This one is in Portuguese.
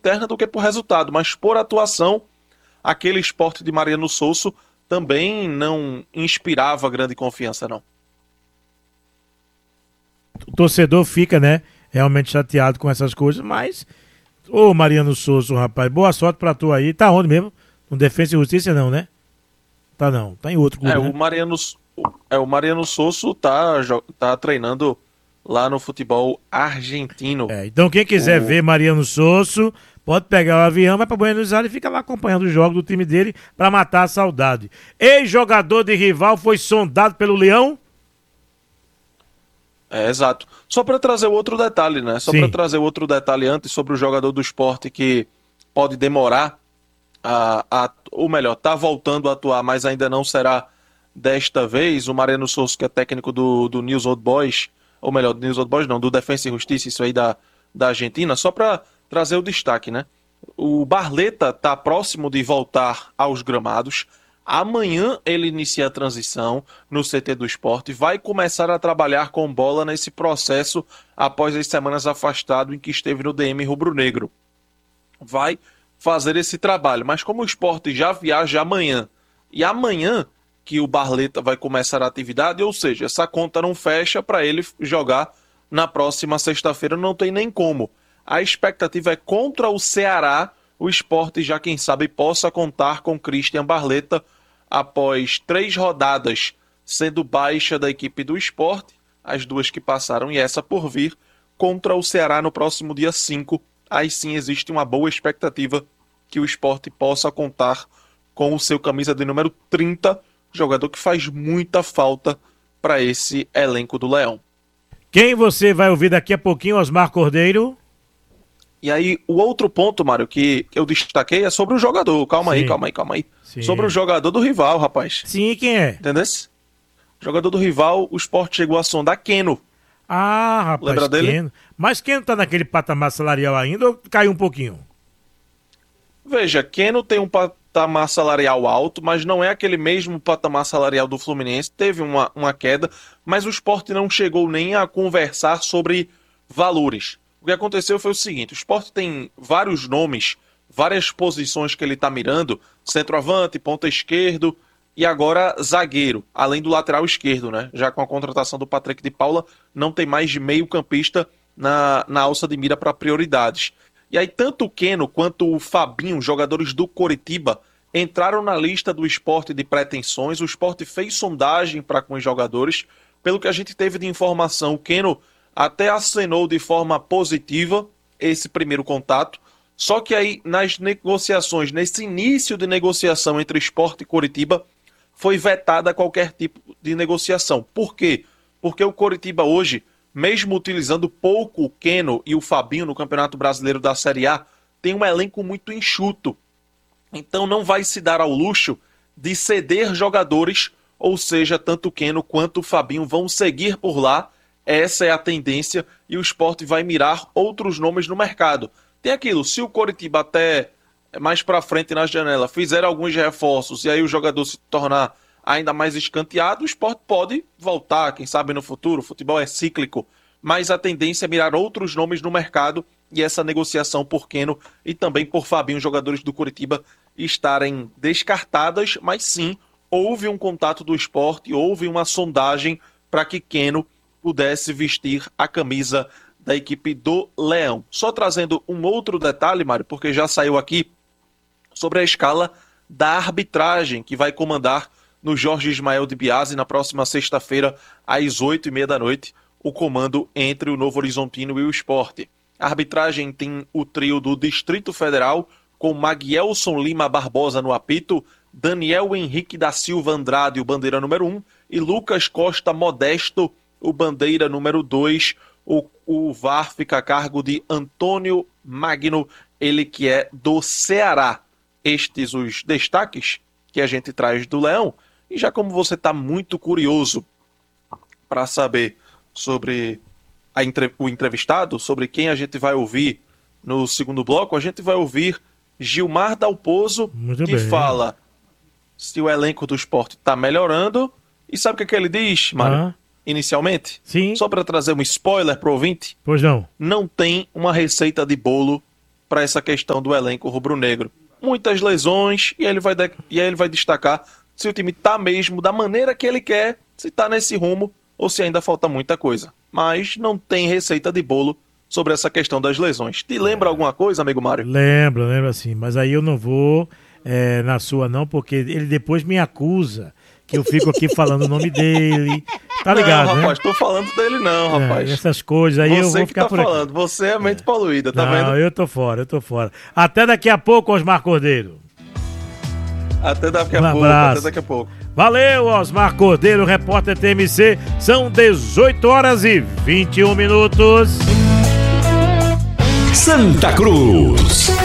interna do que por resultado, mas por atuação, aquele Sport de Mariano Souza também não inspirava grande confiança, não. O torcedor fica, né, realmente chateado com essas coisas, mas ô Mariano Souza, rapaz, boa sorte pra tu aí. Tá onde mesmo? No Defensa e Justiça não, né? Tá não, tá em outro clube, né? O Mariano Souza tá treinando lá no futebol argentino. Então quem quiser ver Mariano Souza, pode pegar o avião, vai pra Buenos Aires e fica lá acompanhando os jogos do time dele pra matar a saudade. Ex-jogador de rival foi sondado pelo Leão? Exato. Só para trazer outro detalhe, né? Sim. Para trazer outro detalhe antes sobre o jogador do Sport que pode demorar ou melhor, tá voltando a atuar, mas ainda não será desta vez. O Mariano Souza, que é técnico do News Old Boys, ou melhor, do News Old Boys não, do Defensa e Justiça, isso aí da Argentina, só para trazer o destaque, né? O Barleta tá próximo de voltar aos gramados. Amanhã ele inicia a transição no CT do Sport, vai começar a trabalhar com bola nesse processo após as semanas afastado em que esteve no DM rubro-negro. Vai fazer esse trabalho, mas como o Sport já viaja amanhã, e amanhã que o Barleta vai começar a atividade, ou seja, essa conta não fecha para ele jogar na próxima sexta-feira, não tem nem como. A expectativa é contra o Ceará, o Sport já quem sabe possa contar com Christian Barleta após 3 rodadas sendo baixa da equipe do Sport, as 2 que passaram e essa por vir, contra o Ceará no próximo dia 5. Aí sim existe uma boa expectativa que o Sport possa contar com o seu camisa de número 30, jogador que faz muita falta para esse elenco do Leão. Quem você vai ouvir daqui a pouquinho, Osmar Cordeiro? E aí, o outro ponto, Mário, que eu destaquei é sobre o jogador. Calma aí. Sim. Sobre o jogador do rival, rapaz. Sim, quem é? Entendeu? Jogador do rival, o Sport chegou a sondar Keno. Ah, rapaz, lembra dele? Keno. Mas Keno tá naquele patamar salarial ainda ou caiu um pouquinho? Veja, Keno tem um patamar salarial alto, mas não é aquele mesmo patamar salarial do Fluminense. Teve uma queda, mas o Sport não chegou nem a conversar sobre valores. O que aconteceu foi o seguinte, o Sport tem vários nomes, várias posições que ele está mirando, centroavante, ponta esquerdo e agora zagueiro, além do lateral esquerdo, né? Já com a contratação do Patrick de Paula, não tem mais de meio campista na alça de mira para prioridades. E aí tanto o Keno quanto o Fabinho, jogadores do Coritiba, entraram na lista do Sport de pretensões. O Sport fez sondagem para com os jogadores. Pelo que a gente teve de informação, o Keno até acenou de forma positiva esse primeiro contato, só que aí nas negociações, nesse início de negociação entre Sport e Coritiba, foi vetada qualquer tipo de negociação. Por quê? Porque o Coritiba hoje, mesmo utilizando pouco o Keno e o Fabinho no Campeonato Brasileiro da Série A, tem um elenco muito enxuto. Então não vai se dar ao luxo de ceder jogadores, ou seja, tanto o Keno quanto o Fabinho vão seguir por lá. Essa é a tendência e o Sport vai mirar outros nomes no mercado. Tem aquilo, se o Coritiba até mais para frente na janela fizer alguns reforços e aí o jogador se tornar ainda mais escanteado, o Sport pode voltar, quem sabe no futuro, o futebol é cíclico, mas a tendência é mirar outros nomes no mercado e essa negociação por Keno e também por Fabinho, jogadores do Coritiba, estarem descartadas, mas sim, houve um contato do Sport, houve uma sondagem para que Keno pudesse vestir a camisa da equipe do Leão. Só trazendo um outro detalhe, Mário, porque já saiu aqui sobre a escala da arbitragem que vai comandar no Jorge Ismael de Biasi na próxima sexta-feira, às 8h30 da noite, o comando entre o Novo Horizontino e o Sport. A arbitragem tem o trio do Distrito Federal, com Maguielson Lima Barbosa no apito, Daniel Henrique da Silva Andrade, o bandeira número 1, e Lucas Costa Modesto, o bandeira número 2, o VAR fica a cargo de Antônio Magno, ele que é do Ceará. Estes os destaques que a gente traz do Leão. E já como você está muito curioso para saber sobre o entrevistado, sobre quem a gente vai ouvir no segundo bloco, a gente vai ouvir Gilmar Dalpozo, que fala se o elenco do Sport está melhorando. E sabe o que ele diz, Mário? Inicialmente? Sim. Só para trazer um spoiler pro ouvinte. Pois não. Não tem uma receita de bolo para essa questão do elenco rubro-negro. Muitas lesões, e aí ele vai destacar se o time tá mesmo da maneira que ele quer, se tá nesse rumo ou se ainda falta muita coisa. Mas não tem receita de bolo sobre essa questão das lesões. Te lembra alguma coisa, amigo Mário? Lembro sim, mas aí eu não vou na sua não, porque ele depois me acusa que eu fico aqui falando o nome dele. Tá ligado, não, rapaz, né? Tô falando dele não, rapaz. Essas coisas aí eu vou ficar por aqui. Falando, você é a mente poluída, tá vendo? Não, eu tô fora. Até daqui a pouco, Osmar Cordeiro. Até daqui a pouco. Valeu, Osmar Cordeiro, repórter TMC. São 18h21. Santa Cruz.